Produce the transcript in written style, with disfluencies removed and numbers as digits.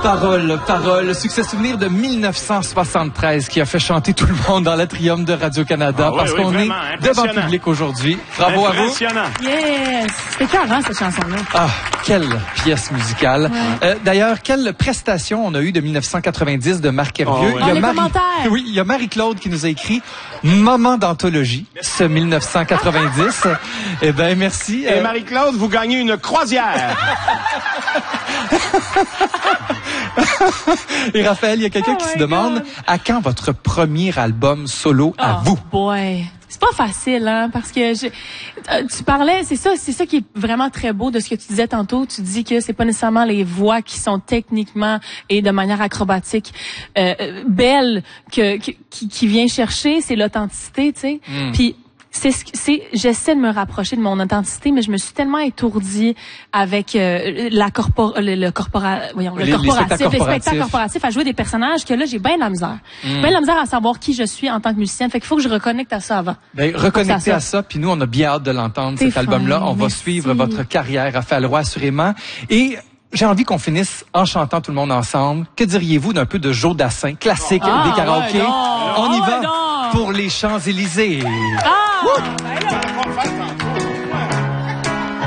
Parole, succès souvenir de 1973 qui a fait chanter tout le monde dans l'atrium de Radio-Canada parce qu'on est devant le public aujourd'hui. Bravo à vous. Yes! C'était carré, cette chanson-là. Ah, quelle pièce musicale. Ouais. D'ailleurs, quelle prestation on a eu de 1990 de Marc Hervieux. Il y a commentaires. Oui, il y a Marie-Claude qui nous a écrit Moment d'anthologie, ce 1990. Eh ben, merci. Et Marie-Claude, vous gagnez une croisière. Et Raphaël, il y a quelqu'un qui se demande à quand votre premier album solo à vous? Boy. C'est pas facile, hein, parce que tu parlais, c'est ça qui est vraiment très beau de ce que tu disais tantôt. Tu dis que c'est pas nécessairement les voix qui sont techniquement et de manière acrobatique belles qui vient chercher, c'est l'authenticité, tu sais. Puis j'essaie de me rapprocher de mon authenticité, mais je me suis tellement étourdie avec les spectacles corporatifs à jouer des personnages que là, j'ai bien de la misère. Bien de la misère à savoir qui je suis en tant que musicienne. Fait qu'il faut que je reconnecte à ça avant. Ben, reconnectez à ça, puis nous, on a bien hâte de l'entendre, cet album-là. On va suivre votre carrière, Raphaël Roy, assurément. Et j'ai envie qu'on finisse en chantant tout le monde ensemble. Que diriez-vous d'un peu de Joe Dassin, classique des karaokés? On y va pour les Champs-Élysées. Ah!